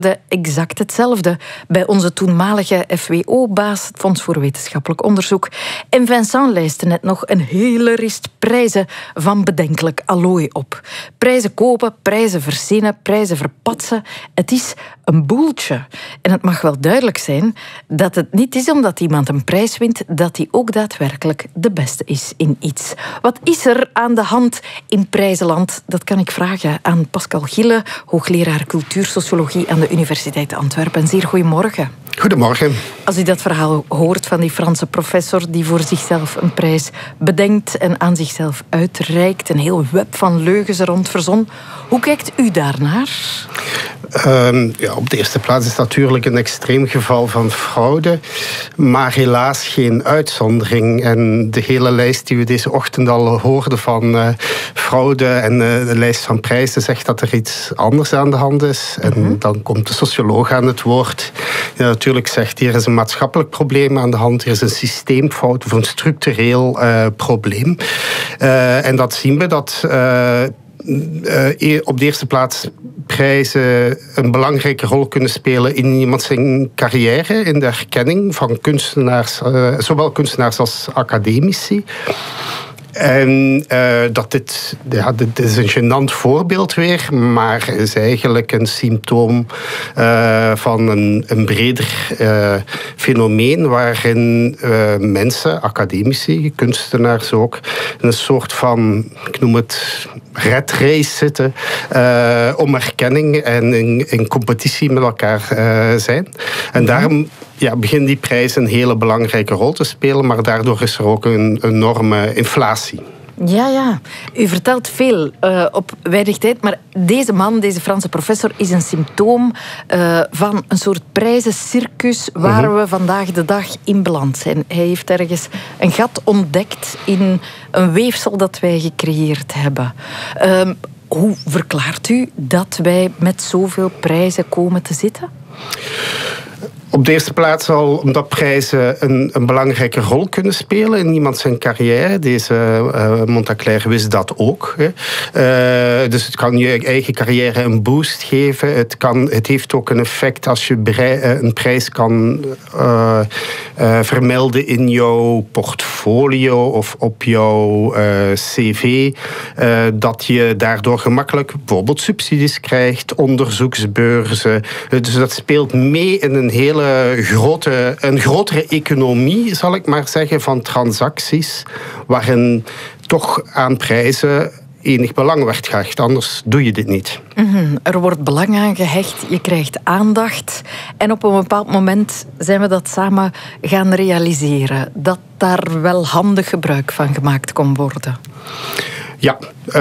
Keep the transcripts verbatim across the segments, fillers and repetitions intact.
De exact hetzelfde bij onze toenmalige F W O-baas, het Fonds voor Wetenschappelijk Onderzoek. En Vincent lijstte net nog een hele rist prijzen van bedenkelijk allooi op. Prijzen kopen, prijzen verzinnen, prijzen verpatsen. Het is een boeltje. En het mag wel duidelijk zijn dat het niet is omdat iemand een prijs wint, dat hij ook daadwerkelijk de beste is in iets. Wat is er aan de hand in prijzenland? Dat kan ik vragen aan Pascal Gille, hoogleraar cultuursociologie aan de Universiteit Antwerpen. Zeer goedemorgen. Goedemorgen. Als u dat verhaal hoort van die Franse professor die voor zichzelf een prijs bedenkt en aan zichzelf uitreikt, een heel web van leugens er rond verzon, hoe kijkt u daarnaar? Um, ja, op de eerste plaats is het natuurlijk een extreem geval van fraude, maar helaas geen uitzondering. En de hele lijst die we deze ochtend al hoorden van uh, fraude en uh, de lijst van prijzen zegt dat er iets anders aan de hand is. En mm-hmm. dan komt de socioloog aan het woord. Die natuurlijk zegt, hier is een maatschappelijk probleem aan de hand, hier is een systeemfout of een structureel uh, probleem. Uh, en dat zien we dat Uh, Uh, op de eerste plaats prijzen een belangrijke rol kunnen spelen in iemand zijn carrière, in de erkenning van kunstenaars, uh, zowel kunstenaars als academici. En uh, dat dit, ja, dit is een gênant voorbeeld weer, maar is eigenlijk een symptoom uh, van een, een breder uh, fenomeen waarin uh, mensen, academici, kunstenaars ook, in een soort van, ik noem het, red race zitten uh, om erkenning en in, in competitie met elkaar uh, zijn. En daarom ja, beginnen die prijzen een hele belangrijke rol te spelen, maar daardoor is er ook een enorme inflatie. Ja, ja. U vertelt veel uh, op weinig tijd, maar deze man, deze Franse professor, is een symptoom uh, van een soort prijzencircus waar mm-hmm. we vandaag de dag in beland zijn. Hij heeft ergens een gat ontdekt in een weefsel dat wij gecreëerd hebben. Uh, hoe verklaart u dat wij met zoveel prijzen komen te zitten? Op de eerste plaats al omdat prijzen een, een belangrijke rol kunnen spelen in iemand zijn carrière. Deze uh, Montaclair wist dat ook. Hè. Uh, dus het kan je eigen carrière een boost geven. Het, kan, het heeft ook een effect als je brei, uh, een prijs kan uh, uh, vermelden in jouw portfolio of op jouw uh, cv. Uh, dat je daardoor gemakkelijk bijvoorbeeld subsidies krijgt, onderzoeksbeurzen. Uh, dus dat speelt mee in een hele Grote, een grotere economie, zal ik maar zeggen, van transacties, waarin toch aan prijzen enig belang werd gehecht. Anders doe je dit niet. Mm-hmm. Er wordt belang aan gehecht, je krijgt aandacht. En op een bepaald moment zijn we dat samen gaan realiseren. Dat daar wel handig gebruik van gemaakt kon worden. Ja,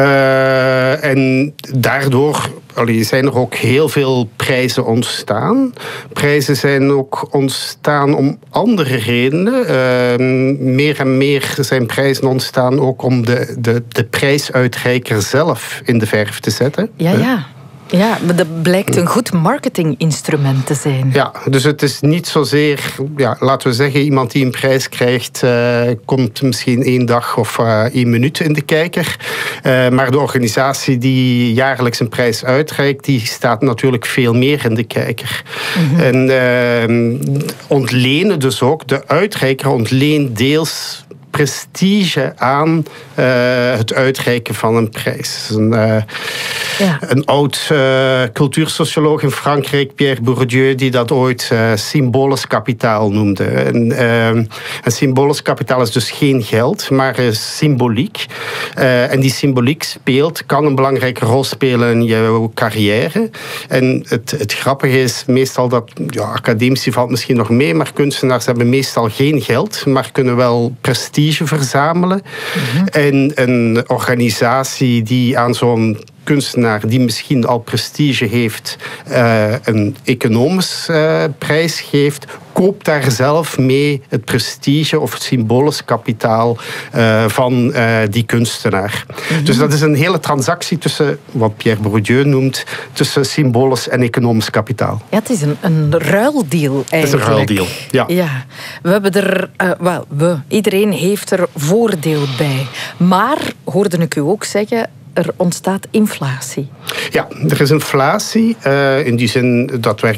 uh, en daardoor allee, zijn er ook heel veel prijzen ontstaan. Prijzen zijn ook ontstaan om andere redenen. Uh, meer en meer zijn prijzen ontstaan ook om de, de, de prijsuitreiker zelf in de verf te zetten. Ja, ja. Ja, maar dat blijkt een goed marketinginstrument te zijn. Ja, dus het is niet zozeer, ja, laten we zeggen, iemand die een prijs krijgt, uh, komt misschien één dag of uh, één minuut in de kijker. Uh, maar de organisatie die jaarlijks een prijs uitreikt, die staat natuurlijk veel meer in de kijker. Mm-hmm. En uh, ontlenen dus ook, de uitreiker ontleent deels prestige aan uh, het uitreiken van een prijs. Een, uh, ja. een oud uh, cultuursocioloog in Frankrijk, Pierre Bourdieu, die dat ooit uh, symbolisch kapitaal noemde. En, uh, een symbolisch kapitaal is dus geen geld, maar is symboliek. Uh, en die symboliek speelt, kan een belangrijke rol spelen in jouw carrière. En het, het grappige is meestal dat, ja, academici valt misschien nog mee, maar kunstenaars hebben meestal geen geld, maar kunnen wel prestige verzamelen. Mm-hmm. En een organisatie die aan zo'n kunstenaar die misschien al prestige heeft, uh, een economisch uh, prijs geeft, koopt daar zelf mee het prestige of het symbolisch kapitaal uh, van uh, die kunstenaar. Mm-hmm. Dus dat is een hele transactie tussen, wat Pierre Bourdieu noemt, tussen symbolisch en economisch kapitaal. Ja, het is een, een ruildeal eigenlijk. Het is een ruildeal, ja. ja. We hebben er, uh, well, we, iedereen heeft er voordeel bij. Maar, hoorde ik u ook zeggen, er ontstaat inflatie. Ja, er is inflatie. Uh, in die zin dat werkt